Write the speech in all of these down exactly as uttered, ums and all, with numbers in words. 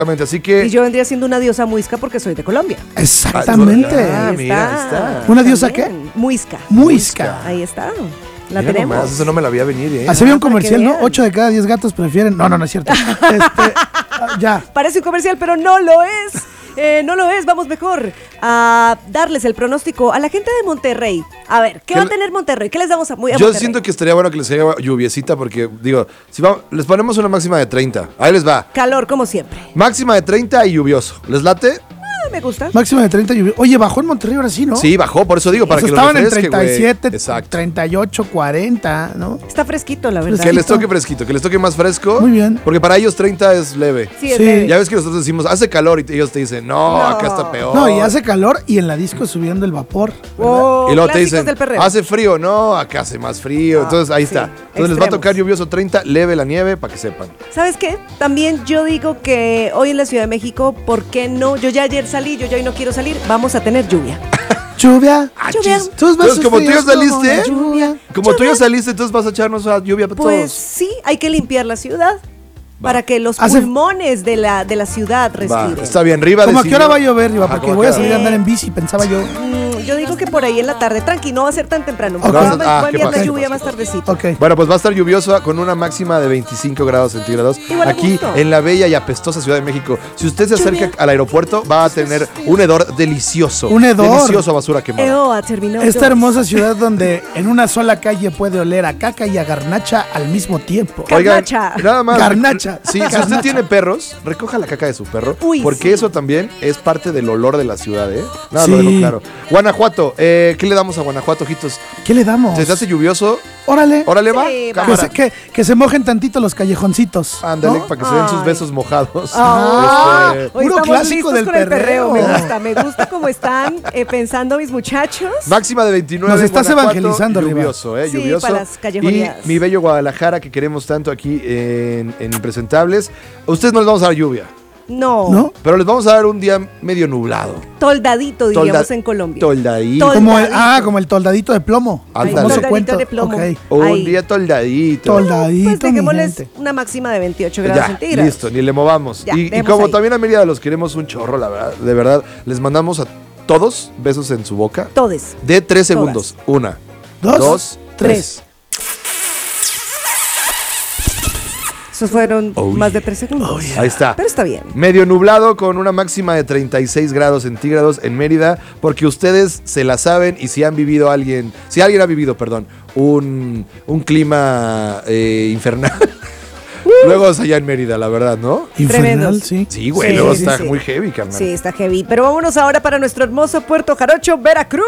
Así que... Y yo vendría siendo una diosa muisca porque soy de Colombia. Exactamente. Ah, Ahí mira, está. está. ¿Una diosa qué? También. Muisca. Muisca. Ahí está. La Mira tenemos. nomás, eso no me la había venir, ¿eh? Así había un para que comercial, ¿no? vean. ocho de cada diez gatos prefieren... No, no, no es cierto. Este, ah, ya. Parece un comercial, pero no lo es. Eh, no lo es. Vamos mejor a darles el pronóstico a la gente de Monterrey. A ver, ¿qué, ¿Qué va a le- tener Monterrey? ¿Qué les damos a, muy a Yo Monterrey? siento que estaría bueno que les caiga lluviecita porque, digo, si vamos, les ponemos una máxima de treinta. Ahí les va. Calor, como siempre. Máxima de treinta y lluvioso. ¿Les late? Ah, me gusta. Máxima de treinta lluvia. Oye, bajó en Monterrey ahora sí, ¿no? Sí, bajó, por eso digo, para O sea, que estaban lo en refresque, güey. treinta y siete, Exacto. treinta y ocho, cuarenta, ¿no? Está fresquito, la verdad. Que les toque fresquito, que les toque más fresco. Muy bien. Porque para ellos treinta es leve. Sí, es Sí. leve. Ya ves que nosotros decimos, hace calor y ellos te dicen, no, No. acá está peor. No, y hace calor y en la disco subiendo el vapor. Oh, Y luego te clásicos dicen, del perreo. hace frío, no, acá hace más frío. Ah, Entonces ahí sí, está. Entonces les va a extremos. tocar lluvioso treinta, leve la nieve, para que sepan. ¿Sabes qué? También yo digo que hoy en la Ciudad de México, ¿por qué no? Yo ya ayer salí, yo ya hoy no quiero salir. Vamos a tener lluvia. Lluvia. Lluvia. Chis. Tus besos Entonces, como tú ya fríos como saliste, la lluvia. como tú ya saliste, entonces vas a echarnos a lluvia para Pues todos. sí, hay que limpiar la ciudad para que los Hace- pulmones de la, de la ciudad Va, respiren. está bien, Riva. ¿Cómo a qué decidió- hora va a llover, Riva? Ajá, Porque ¿cómo voy a qué hora? salir a andar en bici, pensaba yo. Mm, yo digo que por ahí en la tarde, tranqui, no va a ser tan temprano. Ok. Va, a- Ah, va a ¿qué enviar la pasa? lluvia ¿Qué más pasa? tardecito. Ok. Bueno, pues va a estar lluvioso con una máxima de veinticinco grados centígrados. Igual a Aquí gusto. en la bella y apestosa Ciudad de México. Si usted se acerca Lluvia. al aeropuerto, va a tener un hedor delicioso. Un hedor. Delicioso a basura quemada. Eo, a terminar Esta yo. hermosa ciudad donde en una sola calle puede oler a caca y a garnacha al mismo tiempo. Oigan, Garnacha. nada más. Garnacha. Sí, si usted tiene perros, recoja la caca de su perro. Uy, porque sí. eso también es parte del olor de la ciudad, ¿eh? Nada, Sí. lo dejo claro. Guanajuato, eh, ¿qué le damos a Guanajuato, ojitos? ¿Qué le damos? ¿Se hace lluvioso? Órale. Órale, va. Sí, va. Que Cámara. se, que, que se mojen tantito los callejoncitos. Ándale, ¿no? para que se den sus Ay. besos mojados. Ah. Este, Hoy Puro estamos clásico listos del con el perreo. perreo. Me gusta, me gusta cómo están eh, pensando mis muchachos. Máxima de veintinueve. Nos estás Guanajuato, evangelizando, Riva. Lluvioso, ¿eh? Sí, Lluvioso. para las Y callejoneadas. mi bello Guadalajara, que queremos tanto aquí en, en Impresentables. A ustedes no les vamos a dar lluvia, No, ¿No? pero les vamos a dar un día medio nublado. toldadito diríamos Tolda- en Colombia. Toldadito. Tol- Como el, Toldadito. ah, como el toldadito de plomo. Ándale. El famoso Toldadito cuento. de plomo. Ok. Un Ahí. día toldadito. Toldadito, Pues mi dejémosles gente. una máxima de veintiocho grados Ya, centígrados. listo, ni le movamos. Ya, y, y dejemos como ahí. también a Mérida los queremos un chorro, la verdad, de verdad, les mandamos a todos besos en su boca Todes. de tres segundos. Una, Dos, dos, tres. Esos fueron Oh, más yeah. de tres segundos. Ahí está. Pero está bien. Medio nublado con una máxima de treinta y seis grados centígrados en Mérida, porque ustedes se la saben y si han vivido alguien, si alguien ha vivido, perdón, un, un clima eh, infernal. Luego es allá en Mérida, la verdad, ¿no? Infernal, Tremendos. sí. Sí, güey, Sí, luego sí, está sí. muy heavy, carnal. Sí, está heavy. Pero vámonos ahora para nuestro hermoso Puerto Jarocho, Veracruz.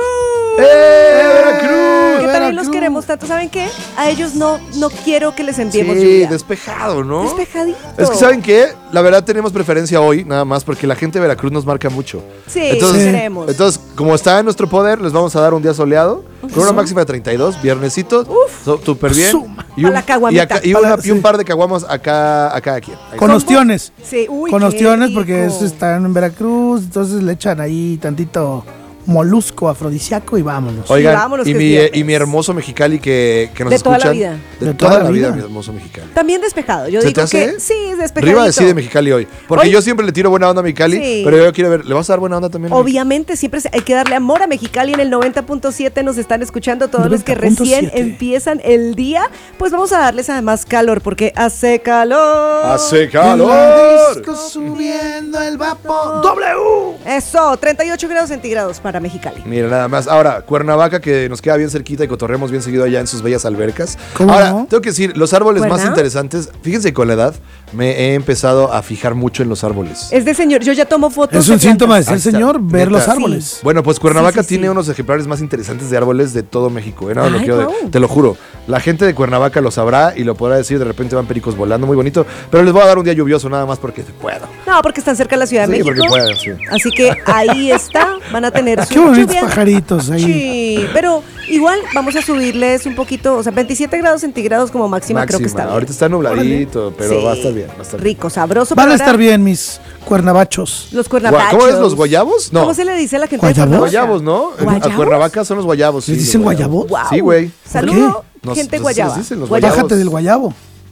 ¡Eh, Veracruz! Que también los Veracruz. queremos tanto. ¿Saben qué? A ellos no, no quiero que les enviemos Sí, lluvia. despejado, ¿no? Despejadito. Es que, ¿saben qué? La verdad tenemos preferencia hoy, nada más, porque la gente de Veracruz nos marca mucho. Sí, Entonces, sí queremos. Entonces, como está en nuestro poder, les vamos a dar un día soleado, con una máxima de treinta y dos, viernesito, so- súper bien. Suma. Y, Pa' un, la y, caguamita. acá- y Pa' una- la- y un sí. par de caguamas acá, a cada quien. Ahí Con está. ostiones. Sí, uy, Con qué ostiones porque rico. eso están en Veracruz, entonces le echan ahí tantito molusco afrodisíaco y vámonos. Oigan, vámonos, y, que es mi, viernes. y mi hermoso Mexicali que, que nos De toda la escuchan. vida. De, toda, la vida, mi hermoso Mexicali. También despejado. Yo ¿Se digo te hace? que sí, es despejadito. Riva decide Mexicali hoy. Porque Hoy- yo siempre le tiro buena onda a Mexicali, Sí. pero yo quiero ver, ¿le vas a dar buena onda también? a Mexicali? Obviamente siempre se- hay que darle amor a Mexicali. En el noventa punto siete nos están escuchando todos los que noventa punto recién siete. empiezan el día. Pues vamos a darles además calor porque hace calor. ¡Hace En la calor! disco subiendo el vapor. ¡W! Eso, treinta y ocho grados centígrados para Mexicali. Mira, nada más. Ahora, Cuernavaca, que nos queda bien cerquita y cotorremos bien seguido allá en sus bellas albercas. ¿Cómo Ahora, no? tengo que decir, los árboles más ¿Cuerna? interesantes, fíjense que con la edad me he empezado a fijar mucho en los árboles. Es de señor, yo ya tomo fotos. Es un de síntoma de plantas. ser Ahí está, señor, ver neta. los árboles. Bueno, pues Cuernavaca Sí, sí, sí. tiene unos ejemplares más interesantes de árboles de todo México. ¿eh? No, lo Ay, quiero de- guau. te lo juro. La gente de Cuernavaca lo sabrá y lo podrá decir. De repente van pericos volando, muy bonito. Pero les voy a dar un día lluvioso nada más porque puedo. No, porque están cerca de la Ciudad de Sí, México. porque puedo, sí. Así que ahí está, van a tener su Qué bonitos lluvia. pajaritos ahí. Sí, pero igual vamos a subirles un poquito, o sea, veintisiete grados centígrados como máxima, creo que está bien. Ahorita está nubladito, pero Sí. va a estar bien. Va a estar bien. Rico, sabroso. Van a pero estar ahora bien mis cuernavachos. Los Gua- cuernavachos. ¿Cómo es? ¿Los guayabos? No. ¿Cómo se le dice a la gente ¿Guayabos? de Cuernavaca? Guayabos, ¿no? En- ¿Guayabos? A Cuernavaca son los guayabos. ¿Les sí, dicen los guayabos? Guau. Sí, güey. Saludo, Nos- gente nos- guayaba. nos dicen los Guayabos. Bájate del guayabo.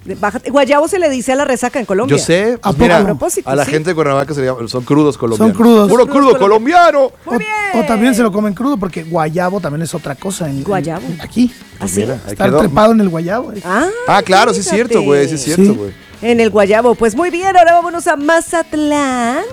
Bájate. Guayabo se le dice a la resaca en Colombia. Yo sé, ¿A pues mira, poco? A propósito, a la sí. gente de Cuernavaca se le llama, son crudos colombianos. Son crudos. Puro Crudos crudo colombiano. Muy O, bien. o también se lo comen crudo porque guayabo también es otra cosa. En, Guayabo. en- aquí. Así. Mira, ahí Estar quedó. trepado en el guayabo. eh. Ah, Ah, claro, sí es fíjate. cierto, güey, sí es cierto, Sí. güey. En el Guayabo. Pues muy bien, ahora vámonos a Mazatlán.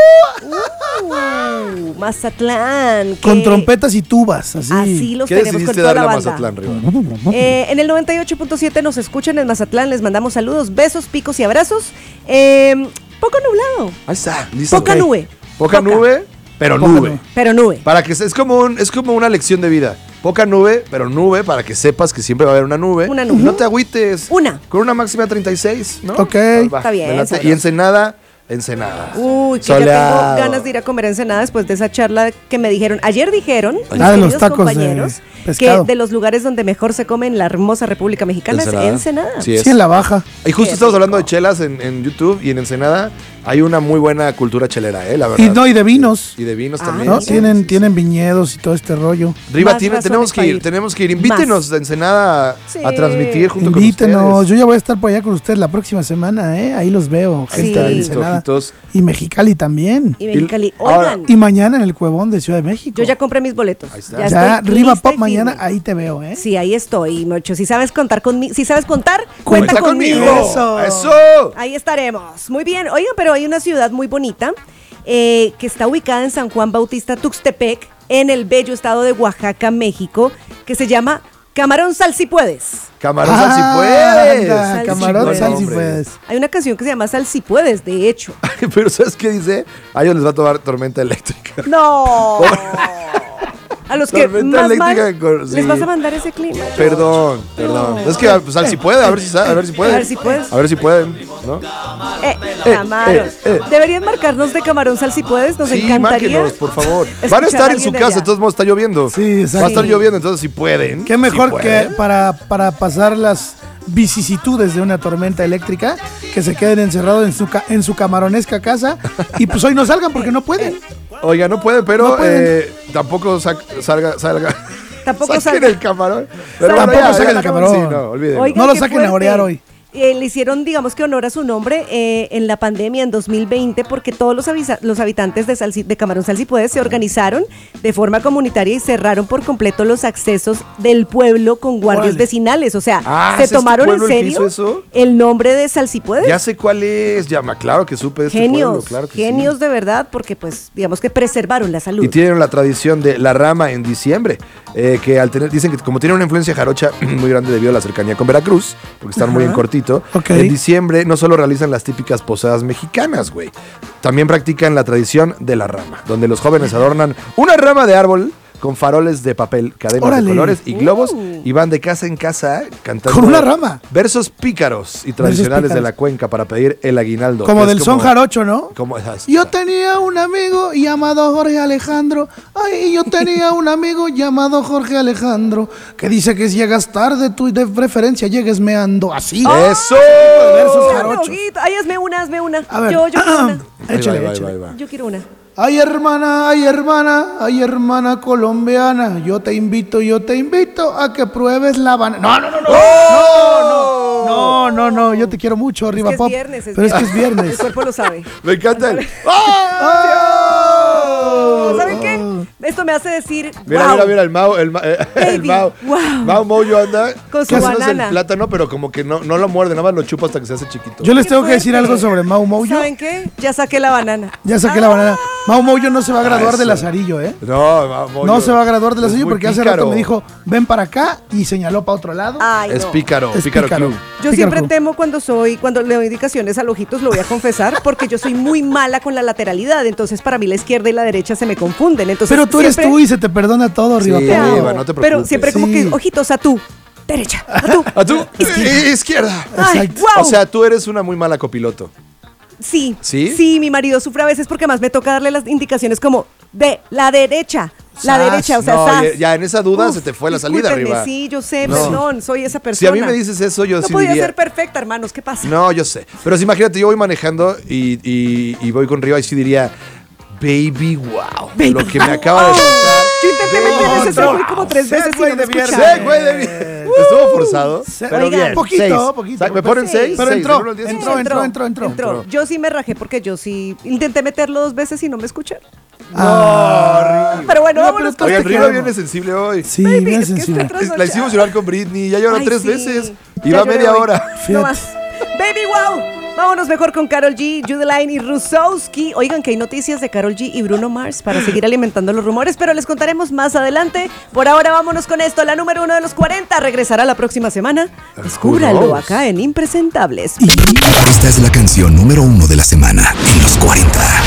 Uh, Mazatlán. que- Con trompetas y tubas, así. Así los ¿Qué tenemos con decidiste toda darle la a banda. Mazatlán, Riva? Eh, en el noventa y ocho punto siete nos escuchan en Mazatlán, les mandamos saludos, besos, picos y abrazos. Eh, poco nublado, Ahí está, listo. poca Ok. nube, Poca Poca. nube, pero Poca nube. nube. pero nube. Para que se- es como un, es como una lección de vida. Poca nube, pero nube para que sepas que siempre va a haber una nube. Una nube. No te agüites. Una. Con una máxima de treinta y seis, ¿no? Ok. Va, Está bien, me late. sabroso. Y Ensenada, Ensenada. Uy, que ya Soleado. tengo ganas de ir a comer ensenada después de esa charla que me dijeron. Ayer dijeron, mis Ah, de los queridos tacos de compañeros, que pescado. de los lugares donde mejor se come en la hermosa República Mexicana es Ensenada. Sí es. Sí, en la baja. Y justo Qué estamos hablando de rico. chelas en, en YouTube y en Ensenada hay una muy buena cultura chelera, ¿eh? La verdad. Y no, y de vinos. Y de vinos Ah, también. ¿no? sí. Tienen, tienen viñedos y todo este rollo. Riva, Más tiene- razones tenemos que para ir, ir. tenemos que ir. Invítenos a Ensenada a, Sí. a transmitir junto Invítenos. con ustedes. Yo ya voy a estar por allá con ustedes la próxima semana, ¿eh? Ahí los veo. Sí. Gente de Listo, Ensenada. ojitos. Y Mexicali también. Y Mexicali. ahora- Oigan, Y mañana en el Cuevón de Ciudad de México. yo ya compré mis boletos. Ahí está. Ya Ya, estoy Riva lista Pop y mañana, firme. ahí te veo, ¿eh? Sí, ahí estoy, Mocho. Si sabes contar conmigo, si sabes contar, cuenta, Cuenta conmigo. Eso. ¡Eso! Ahí estaremos. Muy bien. Oigan, pero hay una ciudad muy bonita eh, que está ubicada en San Juan Bautista, Tuxtepec, en el bello estado de Oaxaca, México, que se llama Camarón Sal Si Puedes. Camarón Ah, Sal Si Puedes. anda, Sal si Camarón puedes. Sal si Hombre. puedes. Hay una canción que se llama Sal Si Puedes, de hecho. Pero ¿sabes qué dice? A ellos les va a tomar tormenta eléctrica. ¡No! A los que Tormenta más mal eléctrica con- les sí. vas a mandar ese clima. Perdón, perdón. No. Es que pues, Sal Si puede, a ver si sabe, a ver si puede. A ver si puedes. A ver si pueden, ¿no? Eh, Eh, Camarón. eh, eh. Deberían marcarnos de Camarón Sal Si Puedes, nos Sí, encantaría. márquenos, por favor. escuchar Van a a estar en alguien su de casa, allá. de todos modos está lloviendo. Sí, exacto. Va a estar Sí. lloviendo, entonces si pueden. Qué mejor si que pueden. para, para pasar las vicisitudes de una tormenta eléctrica, que se queden encerrados en su, ca- en su camaronesca casa y pues hoy no salgan porque no pueden. Oiga, no pueden, pero No pueden. eh, tampoco sac- salga, salga. Tampoco saquen salga. el camarón. Pero Tampoco bueno, ya, saquen ya. el camarón. Sí, no, olvídenlo. Oigan, No lo qué saquen a fuerte. orear hoy. Eh, le hicieron, digamos que honor a su nombre eh, en la pandemia en dos mil veinte porque todos los, avisa- los habitantes de, Salsi- de Camarón Sal Si Puedes se organizaron de forma comunitaria y cerraron por completo los accesos del pueblo con guardias Órale. vecinales. O sea, Ah, se ¿es este tomaron en pueblo el que serio hizo eso? el nombre de Sal Si Puedes. Ya sé cuál es, llama, claro que supe de este Genios, pueblo, claro que sí. genios de verdad porque pues digamos que preservaron la salud. Y tienen la tradición de la rama en diciembre, eh, que al tener, dicen que como tiene una influencia jarocha muy grande debido a la cercanía con Veracruz, porque están muy en cortito, Ok. en diciembre no solo realizan las típicas posadas mexicanas, güey, también practican la tradición de la rama, donde los jóvenes adornan una rama de árbol con faroles de papel, cadenas Órale. de colores y globos Uh. y van de casa en casa cantando Con una rama. versos pícaros y tradicionales de pícaros. la cuenca para pedir el aguinaldo. Como Es del son jarocho, ¿no? como esas- Yo tenía un amigo llamado Jorge Alejandro. Ay, yo tenía un amigo llamado Jorge Alejandro que dice que si llegas tarde, tú de preferencia llegues meando así. ¡Eso! Versos Ay, jarochos. Huguito, ay, hazme una, hazme una. A ver. Yo, yo quiero una. Ahí Échale, va, ahí va, échale. ahí va. Yo quiero una. Ay hermana, ay hermana, ay hermana colombiana, yo te invito, yo te invito a que pruebes la banana. No, no, no, no. ¡Oh! No, no, no, no, yo te quiero mucho, Es arriba que es pop. viernes, es pero es que es El viernes. cuerpo lo sabe. Me encanta el... ¡Oh! ¿Saben qué? Esto me hace decir. Mira, wow. mira, mira, el Mau, el, Ma- eh, el Baby, Mau. wow. Mau Moyo anda Con su haciéndose banana. el plátano, pero como que no, no lo muerde, nada más lo chupa hasta que se hace chiquito. Yo les Qué tengo que decir fuerte. algo sobre Mau Moyo. ¿Saben qué? Ya saqué la banana. Ya saqué la banana. Mau Moyo no se va a graduar eso. de Lazarillo, ¿eh? No, Mau Moyo. No se va a graduar de Es Lazarillo muy porque hace pícaro. rato me dijo, ven para acá y señaló para otro lado. Ay, Es no. pícaro, Es pícaro, pícaro. club. Yo Pícaro siempre club. temo cuando soy, cuando le doy indicaciones al ojitos, lo voy a confesar, porque yo soy muy mala con la lateralidad. Entonces, para mí la izquierda y la derecha se me confunden. Entonces, Pero tú eres siempre- tú y se te perdona todo, Sí, arriba. Te amo. Eva, no te Pero preocupes. siempre como Sí. que, ojitos, a tú, derecha, a tú. ¿A tú? Eh, Izquierda. Ay, Exacto. wow. O sea, tú eres una muy mala copiloto. Sí, ¿Sí? sí, mi marido sufre a veces porque más me toca darle las indicaciones como de la derecha, la Sas. derecha, o sea, No, sas. ya, ya en esa duda Uf, se te fue la salida discúlpenme, arriba. Sí, yo sé, No. perdón, soy esa persona. Si a mí me dices eso, yo no sí podía diría... ser perfecta, hermanos, ¿qué pasa? No, yo sé. Pero si imagínate, yo voy manejando y, y- y voy con Riva y sí diría, baby, wow. Baby, lo que me acaba de wow. pasar. Yo intenté Baby, meter ese wow. segway como tres veces y Segway no me de viernes. escucharon. Segway de viernes. Estuvo forzado. Se- Pero Oigan. bien. Poquito, seis. poquito, O sea, ¿me poquito. ponen Sí. seis? Pero Seis, entró, del uno al diez. entró, entró, entró, entró, entró. Yo sí me rajé porque yo sí intenté meterlo dos veces y no me escuché. Ah, Pero bueno, No, vámonos pero con Oigan, te Riva queremos. viene sensible hoy. Sí, Baby, bien es que sensible. estoy Es- La hicimos llorar con Britney, ya lloró Ay, tres sí. veces. Y Ya va lloré media hoy. hora. No Fíjate. más. Baby, wow. Vámonos mejor con Karol G, Judeline y Rusowski. Oigan que hay noticias de Karol G y Bruno Mars para seguir alimentando los rumores, pero les contaremos más adelante. Por ahora vámonos con esto. La número uno de los cuarenta regresará la próxima semana. Descúbralo knows? acá en Impresentables. Esta es la canción número uno de la semana en los cuarenta.